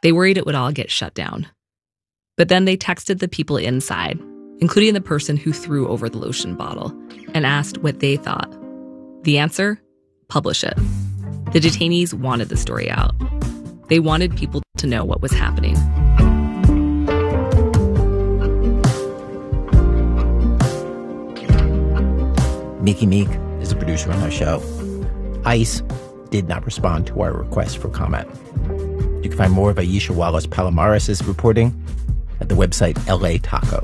They worried it would all get shut down. But then they texted the people inside, including the person who threw over the lotion bottle, and asked what they thought. The answer? Publish it. The detainees wanted the story out. They wanted people to know what was happening. Mickey Meek is the producer on our show. ICE did not respond to our request for comment. You can find more of Aisha Wallace Palomares' reporting at the website LA Taco.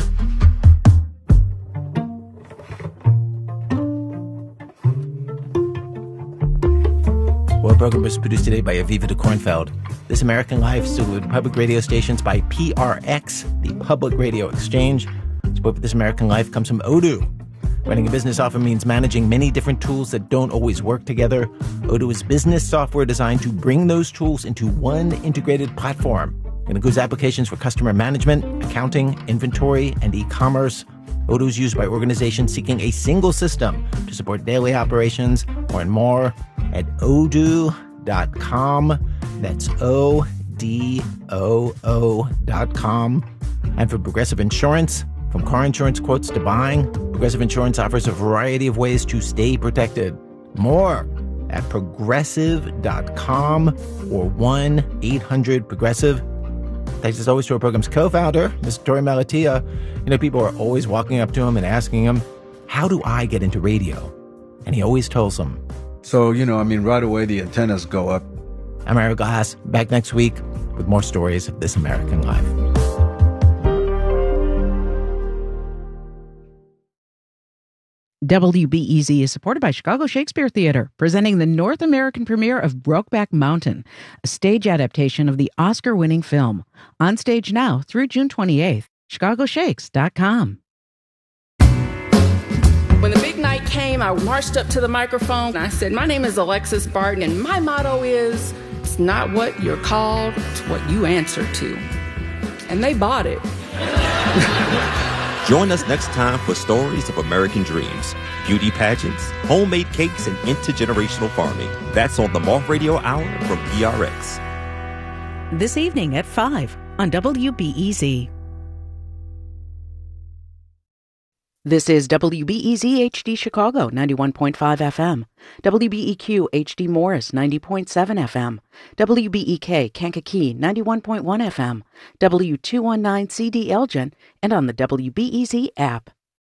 Our program was produced today by Aviva de Kornfeld. This American Life is delivered to public radio stations by PRX, the Public Radio Exchange. Support for This American Life comes from Odoo. Running a business often means managing many different tools that don't always work together. Odoo is business software designed to bring those tools into one integrated platform. It includes applications for customer management, accounting, inventory, and e-commerce. Odoo is used by organizations seeking a single system to support daily operations. Learn more at odoo.com. That's ODOO.com. And for Progressive Insurance, from car insurance quotes to buying, Progressive Insurance offers a variety of ways to stay protected. More at progressive.com or 1-800-PROGRESSIVE. Thanks as always to our program's co-founder, Mr. Torey Malatia. You know, people are always walking up to him and asking him, how do I get into radio? And he always tells them. So, right away the antennas go up. I'm Ira Glass, back next week with more stories of This American Life. WBEZ is supported by Chicago Shakespeare Theater, presenting the North American premiere of Brokeback Mountain, a stage adaptation of the Oscar-winning film. On stage now through June 28th. ChicagoShakes.com. When the big night came, I marched up to the microphone and I said, my name is Alexis Barton, and my motto is, it's not what you're called, it's what you answer to. And they bought it. Join us next time for stories of American dreams, beauty pageants, homemade cakes, and intergenerational farming. That's on the Moth Radio Hour from PRX. This evening at 5 on WBEZ. This is WBEZ HD Chicago, 91.5 FM. WBEQ HD Morris, 90.7 FM. WBEK Kankakee, 91.1 FM. W219 CD Elgin, and on the WBEZ app.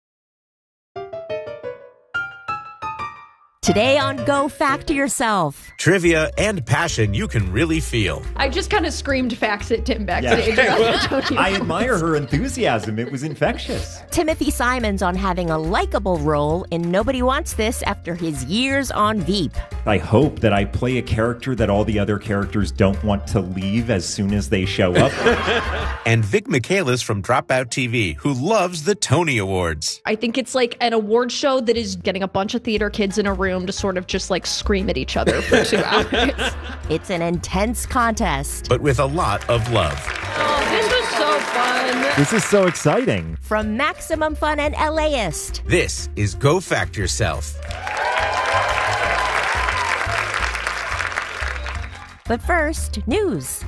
Today on Go Fact Yourself. Trivia and passion you can really feel. I just kind of screamed facts at Tim backstage. Yeah. I admire her enthusiasm. It was infectious. Timothy Simons on having a likable role in Nobody Wants This after his years on Veep. I hope that I play a character that all the other characters don't want to leave as soon as they show up. And Vic Michaelis from Dropout TV, who loves the Tony Awards. I think it's like an award show that is getting a bunch of theater kids in a room to sort of just like scream at each other for 2 hours. It's an intense contest, but with a lot of love. Oh, this was so fun. This is so exciting. From Maximum Fun and LAist. This is Go Fact Yourself. But first, news.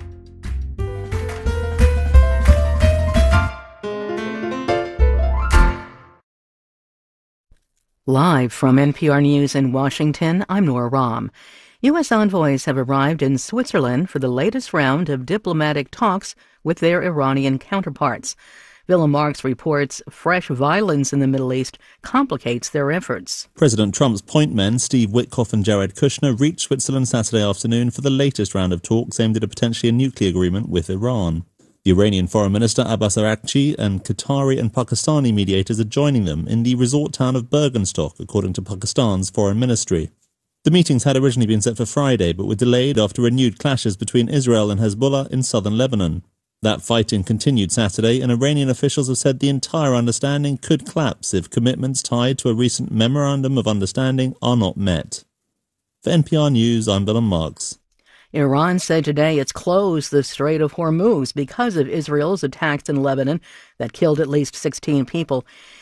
Live from NPR News in Washington, I'm Nora Rahm. U.S. envoys have arrived in Switzerland for the latest round of diplomatic talks with their Iranian counterparts. Willem Marks reports fresh violence in the Middle East complicates their efforts. President Trump's point men, Steve Witkoff and Jared Kushner, reached Switzerland Saturday afternoon for the latest round of talks aimed at a potentially nuclear agreement with Iran. The Iranian Foreign Minister Abbas Araghchi and Qatari and Pakistani mediators are joining them in the resort town of Bergenstock, according to Pakistan's foreign ministry. The meetings had originally been set for Friday, but were delayed after renewed clashes between Israel and Hezbollah in southern Lebanon. That fighting continued Saturday, and Iranian officials have said the entire understanding could collapse if commitments tied to a recent memorandum of understanding are not met. For NPR News, I'm Willem Marks. Iran said today it's closed the Strait of Hormuz because of Israel's attacks in Lebanon that killed at least 16 people.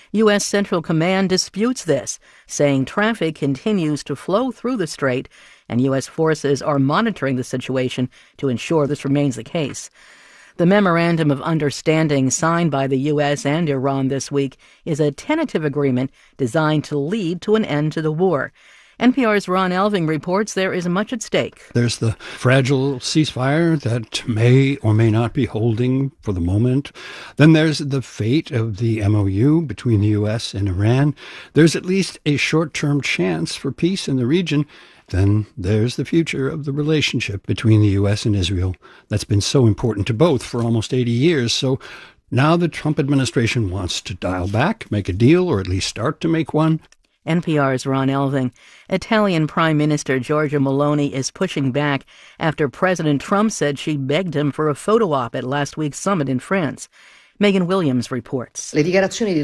U.S. Central Command disputes this, saying traffic continues to flow through the strait, and U.S. forces are monitoring the situation to ensure this remains the case. The Memorandum of Understanding signed by the U.S. and Iran this week is a tentative agreement designed to lead to an end to the war. NPR's Ron Elving reports there is much at stake. There's the fragile ceasefire that may or may not be holding for the moment. Then there's the fate of the MOU between the U.S. and Iran. There's at least a short-term chance for peace in the region. Then there's the future of the relationship between the U.S. and Israel that's been so important to both for almost 80 years. So now the Trump administration wants to dial back, make a deal, or at least start to make one. NPR's Ron Elving. Italian Prime Minister Giorgia Meloni is pushing back after President Trump said she begged him for a photo op at last week's summit in France. Megan Williams reports. Giorgia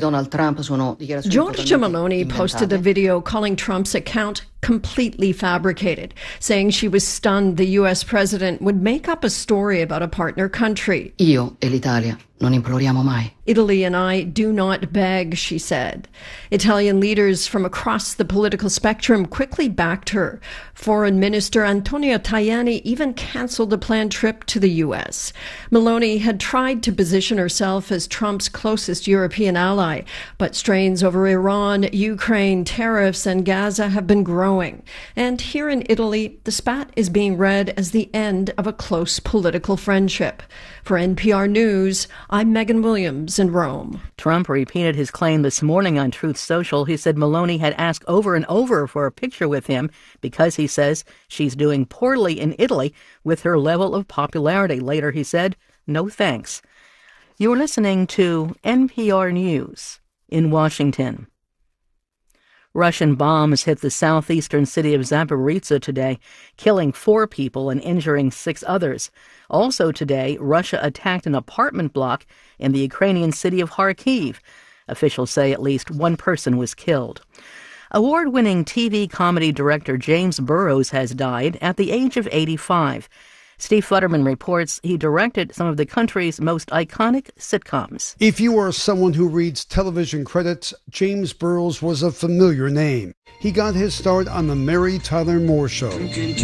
Meloni posted a video calling Trump's account completely fabricated, saying she was stunned the U.S. president would make up a story about a partner country. Io e l'Italia non imploriamo mai. Italy and I do not beg, she said. Italian leaders from across the political spectrum quickly backed her. Foreign Minister Antonio Tajani even canceled a planned trip to the U.S. Meloni had tried to position herself as Trump's closest European ally, but strains over Iran, Ukraine, tariffs, and Gaza have been growing. And here in Italy, the spat is being read as the end of a close political friendship. For NPR News, I'm Megan Williams in Rome. Trump repeated his claim this morning on Truth Social. He said Meloni had asked over and over for a picture with him because he says she's doing poorly in Italy with her level of popularity. Later he said, no thanks. You're listening to NPR News in Washington. Russian bombs hit the southeastern city of Zaporizhzhia today, killing 4 people and injuring 6 others. Also today, Russia attacked an apartment block in the Ukrainian city of Kharkiv. Officials say at least 1 person was killed. Award-winning TV comedy director James Burrows has died at the age of 85. Steve Futterman reports he directed some of the country's most iconic sitcoms. If you are someone who reads television credits, James Burrows was a familiar name. He got his start on The Mary Tyler Moore Show.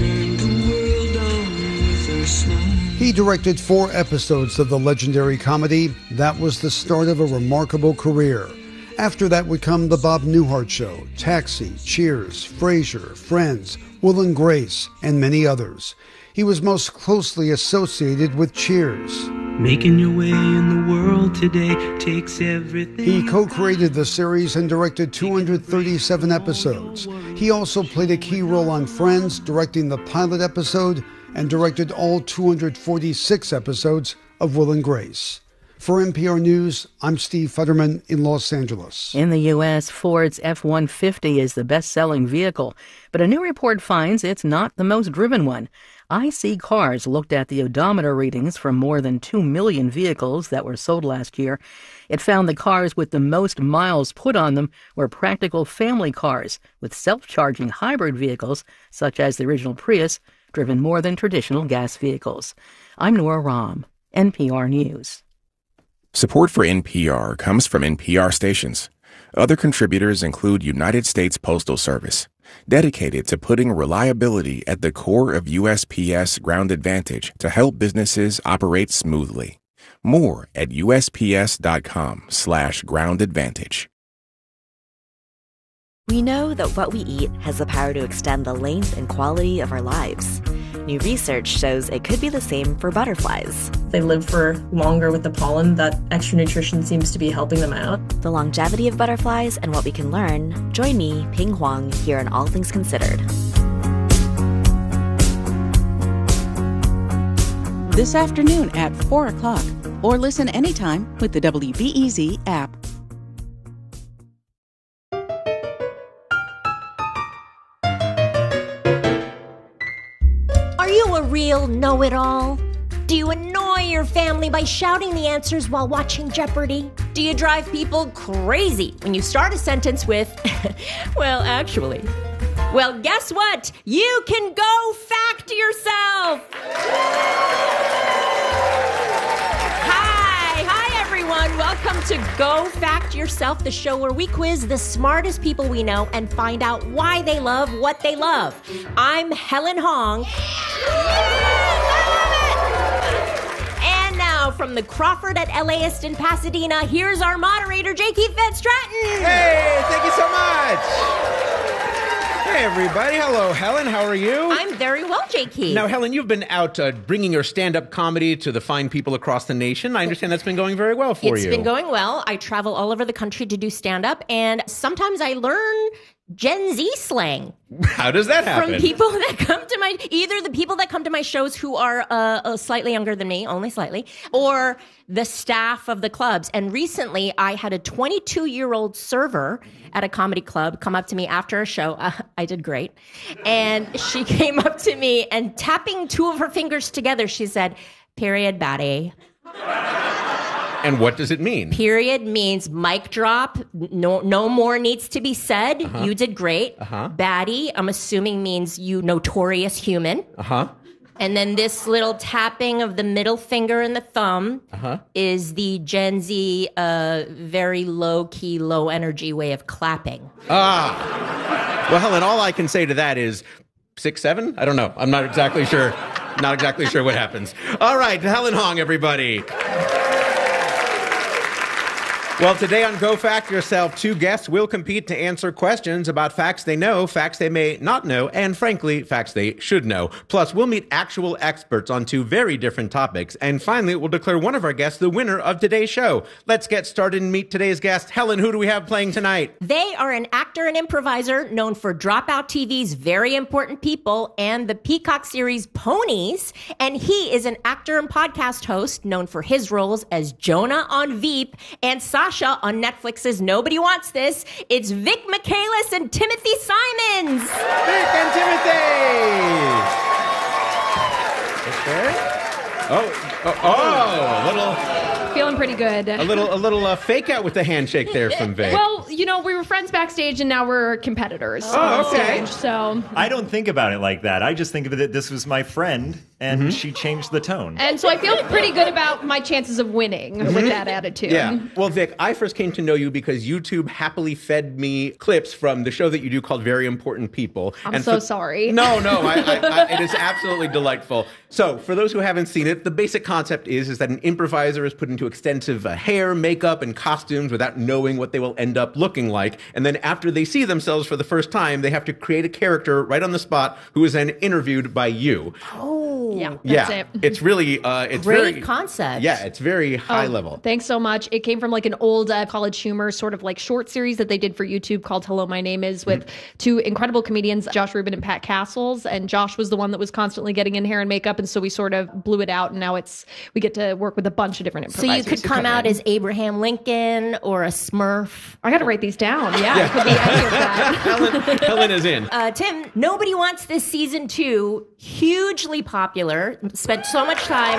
He directed 4 episodes of the legendary comedy. That was the start of a remarkable career. After that would come The Bob Newhart Show, Taxi, Cheers, Frasier, Friends, Will and Grace, and many others. He was most closely associated with Cheers. Making your way in the world today takes everything. He co-created the series and directed 237 episodes. He also played a key role on Friends, directing the pilot episode, and directed all 246 episodes of Will and Grace. For NPR News, I'm Steve Futterman in Los Angeles. In the U.S., Ford's F-150 is the best-selling vehicle, but a new report finds it's not the most driven one. IC Cars looked at the odometer readings from more than 2 million vehicles that were sold last year. It found the cars with the most miles put on them were practical family cars with self-charging hybrid vehicles, such as the original Prius, driven more than traditional gas vehicles. I'm Nora Rahm, NPR News. Support for NPR comes from NPR stations. Other contributors include United States Postal Service, dedicated to putting reliability at the core of USPS Ground Advantage to help businesses operate smoothly. More at USPS.com/Ground Advantage. We know that what we eat has the power to extend the length and quality of our lives. New research shows it could be the same for butterflies. They live for longer with the pollen. That extra nutrition seems to be helping them out. The longevity of butterflies and what we can learn. Join me, Ping Huang, here on All Things Considered. This afternoon at 4 o'clock, or listen anytime with the WBEZ app. Are you a real know-it-all? Do you annoy your family by shouting the answers while watching Jeopardy? Do you drive people crazy when you start a sentence with, well, actually? Well, guess what? You can go fact yourself! Hi, everyone. Welcome to Go Fact Yourself, the show where we quiz the smartest people we know and find out why they love what they love. I'm Helen Hong. And now from the Crawford at LAist in Pasadena, here's our moderator, J. Keith Van Stratton. Hey, thank you so much. Hey, everybody. Hello, Helen. How are you? I'm very well, J. Keith. Now, Helen, you've been out bringing your stand-up comedy to the fine people across the nation. I understand that's been going very well for you. It's been going well. I travel all over the country to do stand-up, and sometimes I learn Gen Z slang. How does that happen? From people that come to either the people that come to my shows who are slightly younger than me, only slightly, or the staff of the clubs. And recently I had a 22-year-old server at a comedy club come up to me after a show. I did great. And she came up to me and tapping two of her fingers together, she said, "Period, baddie." And what does it mean? Period means mic drop. No more needs to be said. Uh-huh. You did great. Uh-huh. Baddie, I'm assuming means you notorious human. Uh-huh. And then this little tapping of the middle finger and the thumb Uh-huh. is the Gen Z, very low-key, low-energy way of clapping. Ah. Well, Helen, all I can say to that is 6, 7? I don't know. I'm not exactly sure. Not exactly sure what happens. All right, Helen Hong, everybody. Well, today on Go Fact Yourself, two guests will compete to answer questions about facts they know, facts they may not know, and frankly, facts they should know. Plus, we'll meet actual experts on two very different topics. And finally, we'll declare one of our guests the winner of today's show. Let's get started and meet today's guest. Helen, who do we have playing tonight? They are an actor and improviser known for Dropout TV's Very Important People and the Peacock series Ponies. And he is an actor and podcast host known for his roles as Jonah on Veep and Sasha on Netflix's Nobody Wants This. It's Vic Michaelis and Timothy Simons. Vic and Timothy! Okay. A little... Feeling pretty good. A little fake out with the handshake there from Vic. Well, we were friends backstage and now we're competitors. Oh, okay. So I don't think about it like that. I just think of it that this was my friend and she changed the tone. And so I feel pretty good about my chances of winning with that attitude. Yeah. Well, Vic, I first came to know you because YouTube happily fed me clips from the show that you do called Very Important People. I'm so sorry. No, it is absolutely delightful. So, for those who haven't seen it, the basic concept is that an improviser is put into extensive hair, makeup, and costumes without knowing what they will end up looking like. And then after they see themselves for the first time, they have to create a character right on the spot who is then interviewed by you. Oh, yeah, that's it. It's really, it's great very concept. Yeah, it's very high level. Thanks so much. It came from like an old college humor sort of like short series that they did for YouTube called Hello, My Name Is with two incredible comedians, Josh Rubin and Pat Castles. And Josh was the one that was constantly getting in hair and makeup. And so we sort of blew it out. And now we get to work with a bunch of different improvisers. So you could come out as Abraham Lincoln or a Smurf. I got to write these down. Yeah. I could be any of that. Helen is in. Tim, Nobody Wants This season 2, hugely popular, spent so much time,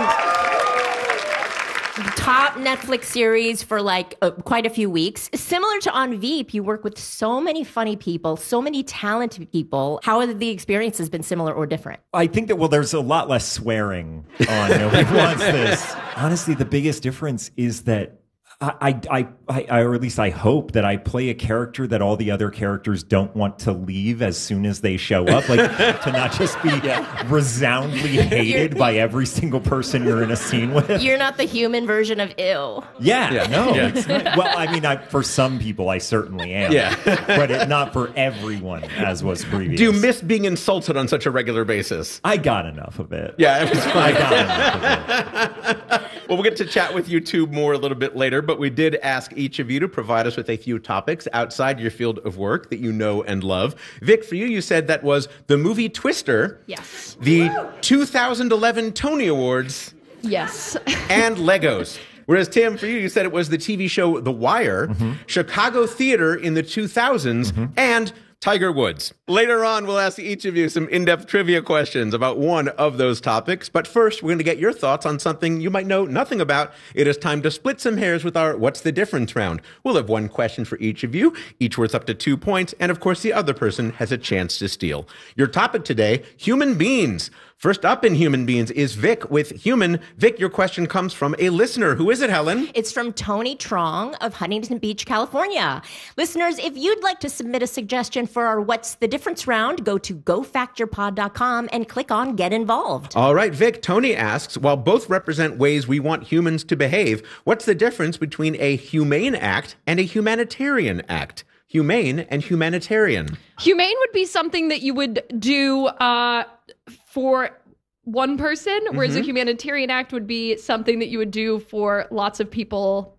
top Netflix series for quite a few weeks. Similar to On Veep, you work with so many funny people, so many talented people. How have the experiences been similar or different? I think that, there's a lot less swearing on Nobody Wants This. Honestly, the biggest difference is that I or at least I hope that I play a character that all the other characters don't want to leave as soon as they show up. Like, to not just be resoundingly hated by every single person you're in a scene with. You're not the human version of ill. It's not. Well, I mean, for some people, I certainly am. Yeah. But not for everyone, as was previous. Do you miss being insulted on such a regular basis? I got enough of it. Yeah, it was fun. I got enough of it. Well, we'll get to chat with you two more a little bit later, but we did ask each of you to provide us with a few topics outside your field of work that you know and love. Vic, for you said that was the movie Twister. Yes. The 2011 Tony Awards. Yes. And Legos. Whereas, Tim, for you said it was the TV show The Wire, Chicago theater in the 2000s, and Tiger Woods. Later on, we'll ask each of you some in-depth trivia questions about one of those topics. But first, we're going to get your thoughts on something you might know nothing about. It is time to split some hairs with our What's the Difference round. We'll have one question for each of you, each worth up to 2 points. And of course, the other person has a chance to steal. Your topic today, human beings. First up in Human Beans is Vic with Human. Vic, your question comes from a listener. Who is it, Helen? It's from Tony Trong of Huntington Beach, California. Listeners, if you'd like to submit a suggestion for our What's the Difference round, go to gofactyourpod.com and click on Get Involved. All right, Vic, Tony asks, while both represent ways we want humans to behave, what's the difference between a humane act and a humanitarian act? Humane and humanitarian. Humane would be something that you would do for one person, whereas a humanitarian act would be something that you would do for lots of people.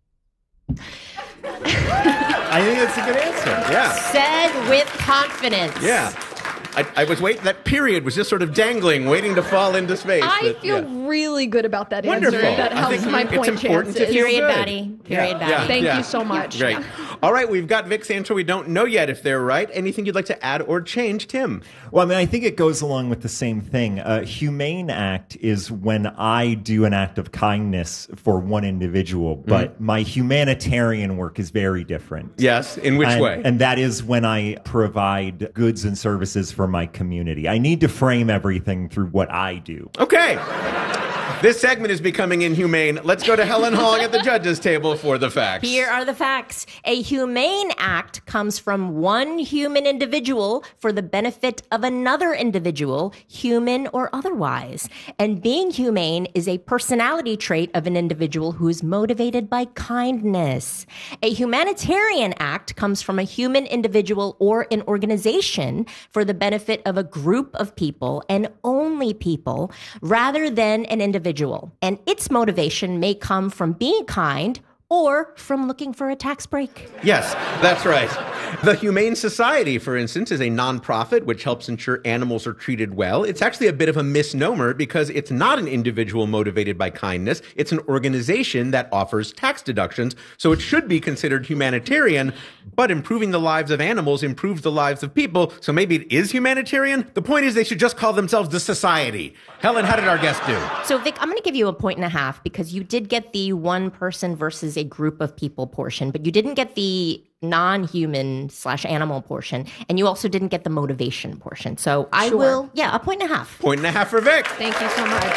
I think that's a good answer. Yeah. Said with confidence. Yeah. I was waiting. That period was just sort of dangling, waiting to fall into space. I feel really good about that Wonderful. answer. That I helps think my it's point important chances. to feel Period, good. Batty. Period, Batty. Yeah. Thank you so much. Great. All right, we've got Vic's answer. We don't know yet if they're right. Anything you'd like to add or change, Tim? Well, I mean, I think it goes along with the same thing. A humane act is when I do an act of kindness for one individual, but my humanitarian work is very different. Yes, in which way? And that is when I provide goods and services for my community. I need to frame everything through what I do. Okay. This segment is becoming inhumane. Let's go to Helen Hong at the judges' table for the facts. Here are the facts. A humane act comes from one human individual for the benefit of another individual, human or otherwise. And being humane is a personality trait of an individual who is motivated by kindness. A humanitarian act comes from a human individual or an organization for the benefit of a group of people and only people rather than an individual. And its motivation may come from being kind or from looking for a tax break. Yes, that's right. The Humane Society, for instance, is a nonprofit which helps ensure animals are treated well. It's actually a bit of a misnomer because it's not an individual motivated by kindness. It's an organization that offers tax deductions, so it should be considered humanitarian, but improving the lives of animals improves the lives of people, so maybe it is humanitarian? The point is they should just call themselves the Society. Helen, how did our guest do? So, Vic, I'm going to give you a 1.5 points because you did get the one person versus a group of people portion, but you didn't get the non-human/animal portion, and you also didn't get the motivation portion. So I will, a 1.5 points. 1.5 points for Vic. Thank you so much.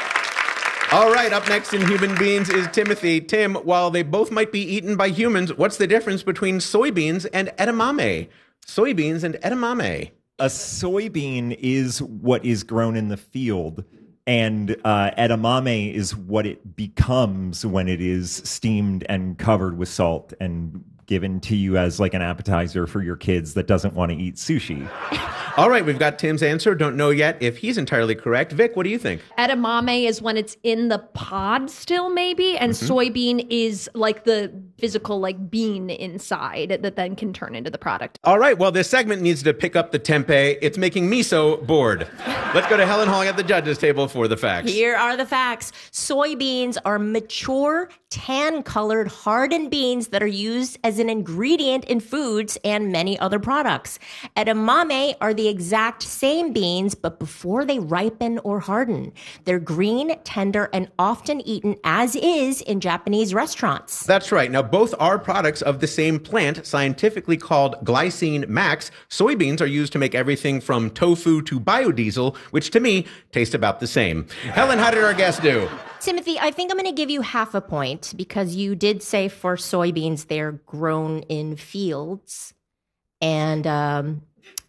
All right, up next in Human Beans is Timothy. Tim, while they both might be eaten by humans, what's the difference between soybeans and edamame? Soybeans and edamame. A soybean is what is grown in the field, and edamame is what it becomes when it is steamed and covered with salt and given to you as like an appetizer for your kids that doesn't want to eat sushi. All right, we've got Tim's answer. Don't know yet if he's entirely correct. Vic, what do you think? Edamame is when it's in the pod still, maybe, and soybean is like the physical like bean inside that then can turn into the product. All right, well, this segment needs to pick up the tempeh. It's making me so bored. Let's go to Helen Hong at the judges' table for the facts. Here are the facts. Soybeans are mature, tan-colored, hardened beans that are used as an ingredient in foods and many other products. Edamame are the exact same beans, but before they ripen or harden. They're green, tender, and often eaten as is in Japanese restaurants. That's right. Now, both are products of the same plant, scientifically called glycine max. Soybeans are used to make everything from tofu to biodiesel, which to me taste about the same. Helen, how did our guest do? Timothy, I think I'm going to give you 0.5 points because you did say for soybeans they're grown in fields. And I'm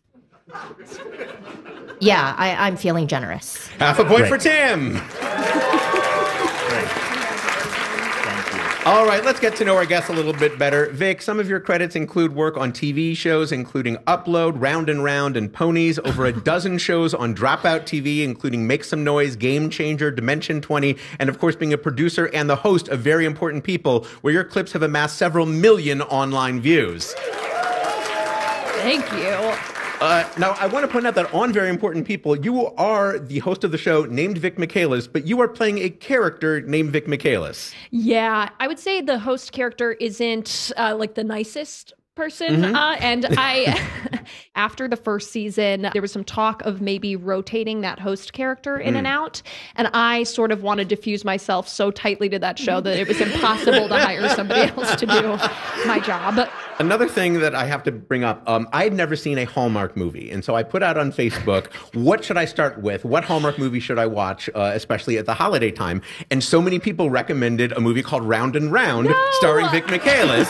feeling generous. 0.5 point for Tim. All right, let's get to know our guests a little bit better. Vic, some of your credits include work on TV shows, including Upload, Round and Round, and Ponies, over a dozen shows on Dropout TV, including Make Some Noise, Game Changer, Dimension 20, and of course being a producer and the host of Very Important People, where your clips have amassed several million online views. Thank you. Now, I want to point out that on Very Important People, you are the host of the show named Vic Michaelis, but you are playing a character named Vic Michaelis. Yeah, I would say the host character isn't like the nicest person. And I, after the first season, there was some talk of maybe rotating that host character in and out. And I sort of wanted to fuse myself so tightly to that show that it was impossible to hire somebody else to do my job. Another thing that I have to bring up, I had never seen a Hallmark movie. And so I put out on Facebook, what should I start with? What Hallmark movie should I watch, especially at the holiday time? And so many people recommended a movie called Round and Round, starring Vic Michaelis.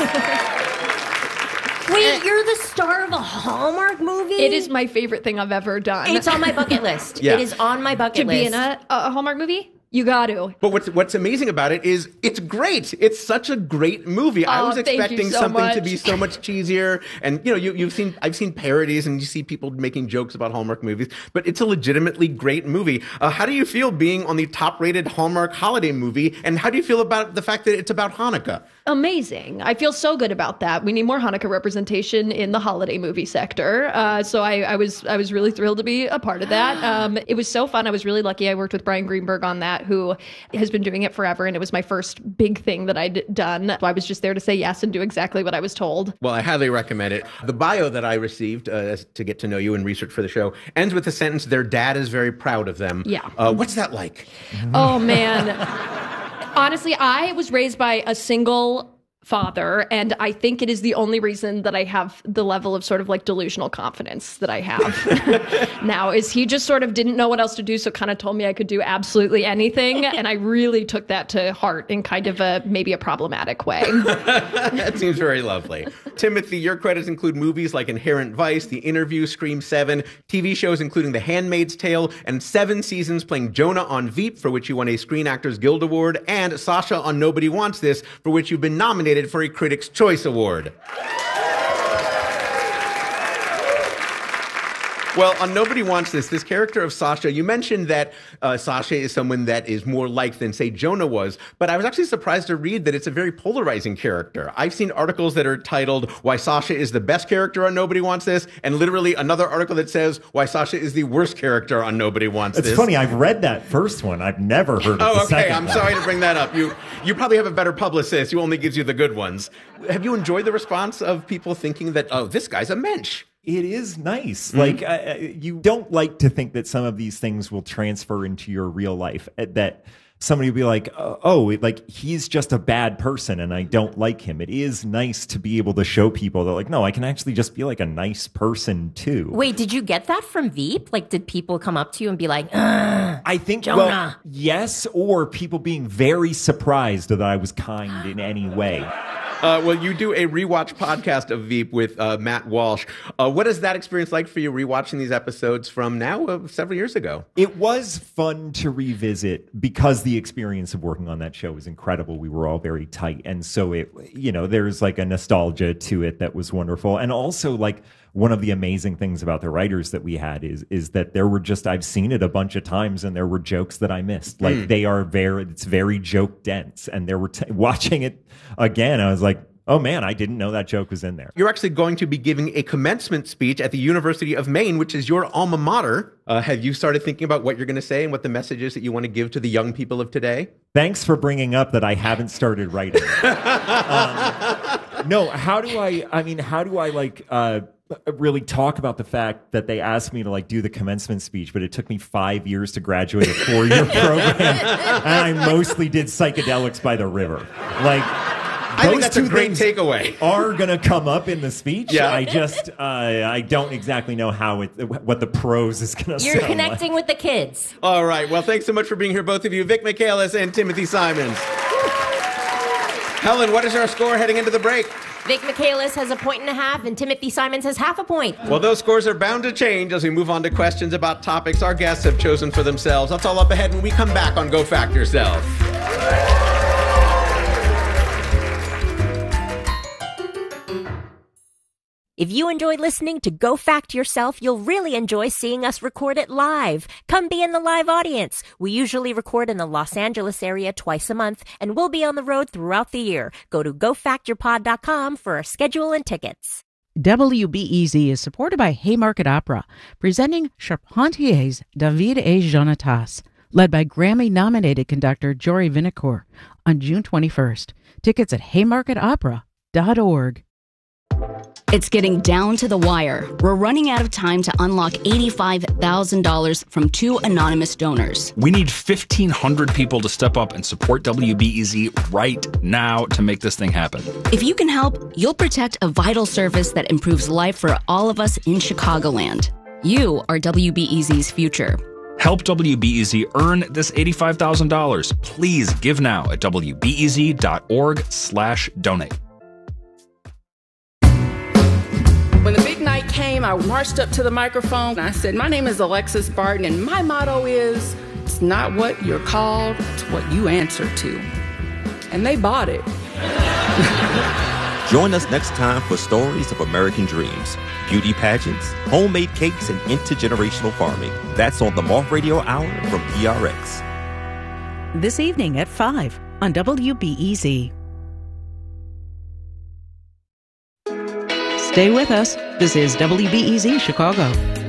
Wait, you're the star of a Hallmark movie? It is my favorite thing I've ever done. It's on my bucket list. Yeah. It is on my bucket list. To be in a Hallmark movie? You got to. But what's amazing about it is it's great. It's such a great movie. I was expecting something to be so much cheesier. And I've seen parodies and you see people making jokes about Hallmark movies, but it's a legitimately great movie. How do you feel being on the top-rated Hallmark holiday movie? And how do you feel about the fact that it's about Hanukkah? Amazing. I feel so good about that. We need more Hanukkah representation in the holiday movie sector. So I was really thrilled to be a part of that. It was so fun. I was really lucky. I worked with Brian Greenberg on that, who has been doing it forever. And it was my first big thing that I'd done. So I was just there to say yes and do exactly what I was told. Well, I highly recommend it. The bio that I received to get to know you and research for the show ends with the sentence, their dad is very proud of them. Yeah. What's that like? Oh, man. Honestly, I was raised by a single father, and I think it is the only reason that I have the level of sort of like delusional confidence that I have now, is he just sort of didn't know what else to do, so kind of told me I could do absolutely anything, and I really took that to heart in kind of maybe a problematic way. That seems very lovely. Timothy, your credits include movies like Inherent Vice, The Interview, Scream 7, TV shows including The Handmaid's Tale, and 7 seasons playing Jonah on Veep, for which you won a Screen Actors Guild Award, and Sasha on Nobody Wants This, for which you've been nominated for a Critics' Choice Award. Well, on Nobody Wants This character of Sasha, you mentioned that Sasha is someone that is more liked than, say, Jonah was, but I was actually surprised to read that it's a very polarizing character. I've seen articles that are titled, Why Sasha is the Best Character on Nobody Wants This, and literally another article that says, Why Sasha is the Worst Character on Nobody Wants This. It's funny, I've read that first one. I've never heard of the second I'm one. sorry to bring that up. You probably have a better publicist who only gives you the good ones. Have you enjoyed the response of people thinking that, oh, this guy's a mensch? It is nice. Like, you don't like to think that some of these things will transfer into your real life, that somebody will be like, like he's just a bad person and I don't like him. It is nice to be able to show people that, like, no, I can actually just be like a nice person too. Wait, did you get that from Veep? Like, did people come up to you and be like, I think, Jonah? well, yes, or people being very surprised that I was kind in any way. Well, you do a rewatch podcast of Veep with Matt Walsh. What is that experience like for you, rewatching these episodes from now several years ago? It was fun to revisit because the experience of working on that show was incredible. We were all very tight. And so there's like a nostalgia to it that was wonderful. And also, like, one of the amazing things about the writers that we had is that there were I've seen it a bunch of times and there were jokes that I missed. Like, it's very joke dense. And there were watching it again, I was like, oh man, I didn't know that joke was in there. You're actually going to be giving a commencement speech at the University of Maine, which is your alma mater. Have you started thinking about what you're going to say and what the message is that you want to give to the young people of today? Thanks for bringing up that I haven't started writing. No, how do I really talk about the fact that they asked me to like do the commencement speech, but it took me 5 years to graduate a 4-year program, and I mostly did Psychedelics by the River. Like, I think that's a great takeaway. Are going to come up in the speech. Yeah. I just I don't exactly know what the prose is going to sound You're connecting with the kids. All right. Well, thanks so much for being here, both of you, Vic Michaelis and Timothy Simons. Helen, what is our score heading into the break? Vic Michaelis has 1.5 points and Timothy Simons has 0.5 point. Well, those scores are bound to change as we move on to questions about topics our guests have chosen for themselves. That's all up ahead when we come back on Go Fact Yourself. If you enjoyed listening to Go Fact Yourself, you'll really enjoy seeing us record it live. Come be in the live audience. We usually record in the Los Angeles area twice a month, and we'll be on the road throughout the year. Go to gofactyourpod.com for our schedule and tickets. WBEZ is supported by Haymarket Opera, presenting Charpentier's David et Jonatas, led by Grammy-nominated conductor Jory Vinacourt, on June 21st. Tickets at haymarketopera.org. It's getting down to the wire. We're running out of time to unlock $85,000 from 2 anonymous donors. We need 1,500 people to step up and support WBEZ right now to make this thing happen. If you can help, you'll protect a vital service that improves life for all of us in Chicagoland. You are WBEZ's future. Help WBEZ earn this $85,000. Please give now at WBEZ.org/donate. When the big night came, I marched up to the microphone and I said, my name is Alexis Barton, and my motto is, it's not what you're called, it's what you answer to. And they bought it. Join us next time for stories of American dreams, beauty pageants, homemade cakes, and intergenerational farming. That's on the Moth Radio Hour from PRX. This evening at 5 on WBEZ. Stay with us. This is WBEZ Chicago.